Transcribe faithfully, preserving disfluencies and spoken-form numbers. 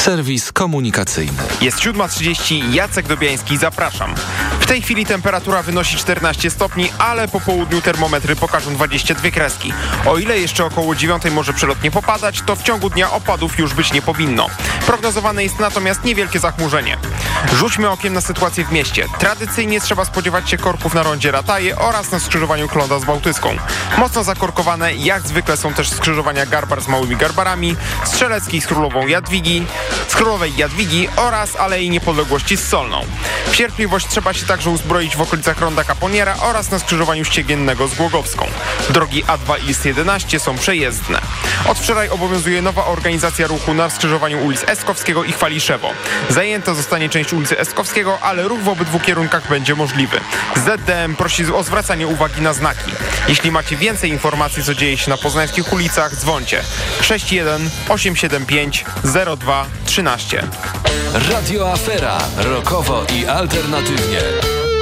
Serwis komunikacyjny. Jest siódma trzydzieści, Jacek Dobiański, zapraszam. W tej chwili temperatura wynosi czternaście stopni, ale po południu termometry pokażą dwadzieścia dwie kreski. O ile jeszcze około dziewiątej może przelotnie popadać, to w ciągu dnia opadów już być nie powinno. Prognozowane jest natomiast niewielkie zachmurzenie. Rzućmy okiem na sytuację w mieście. Tradycyjnie trzeba spodziewać się korków na rondzie Rataje oraz na skrzyżowaniu Kląda z Bałtycką. Mocno zakorkowane, jak zwykle, są też skrzyżowania Garbar z Małymi Garbarami, Strzeleckiej z Królową Jadwigi, z Królowej Jadwigi oraz Alei Niepodległości z Solną. W cierpliwość trzeba się także uzbroić w okolicach ronda Kaponiera oraz na skrzyżowaniu Ściegiennego z Głogowską. Drogi A dwa i S jedenaście są przejezdne. Od wczoraj obowiązuje nowa organizacja ruchu na skrzyżowaniu ulic Eskowskiego i Chwaliszewo. Zajęta zostanie część ulicy Eskowskiego, ale ruch w obydwu kierunkach będzie możliwy. Z D M prosi o zwracanie uwagi na znaki. Jeśli macie więcej informacji, co dzieje się na poznańskich ulicach, dzwońcie sześć jeden osiem siedem pięć zero dwa trzynaście. Radio Afera. Rokowo i alternatywnie.